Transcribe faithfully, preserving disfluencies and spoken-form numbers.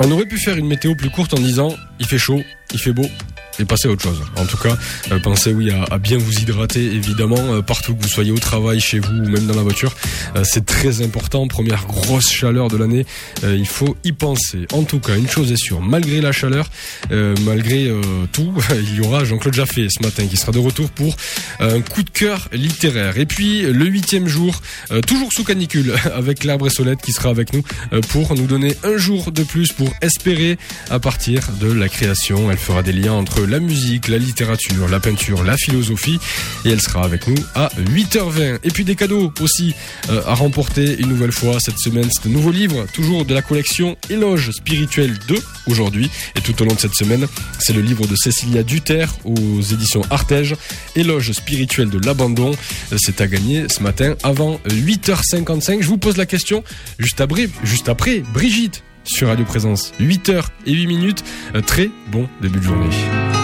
On aurait pu faire une météo plus courte en disant il fait chaud, il fait beau, et passer à autre chose. En tout cas, euh, pensez oui à, à bien vous hydrater, évidemment, euh, partout que vous soyez au travail, chez vous ou même dans la voiture. Euh, c'est très important. Première grosse chaleur de l'année, euh, il faut y penser. En tout cas, une chose est sûre, malgré la chaleur, euh, malgré euh, tout, il y aura Jean-Claude Jaffé ce matin qui sera de retour pour euh, un coup de cœur littéraire. Et puis le huitième jour, euh, toujours sous canicule, avec l'Arbre et Solette qui sera avec nous euh, pour nous donner un jour de plus pour espérer à partir de la création. Elle fera des liens entre la musique, la littérature, la peinture, la philosophie, et elle sera avec nous à huit heures vingt. Et puis des cadeaux aussi euh, à remporter une nouvelle fois cette semaine. C'est un nouveau livre, toujours de la collection Éloge spirituel deux aujourd'hui, et tout au long de cette semaine, c'est le livre de Cécilia Duterre aux éditions Artege, Éloge spirituel de l'abandon. C'est à gagner ce matin avant huit heures cinquante-cinq. Je vous pose la question juste après, juste après Brigitte sur Radio Présence, huit heures et huit minutes. Très bon début de journée.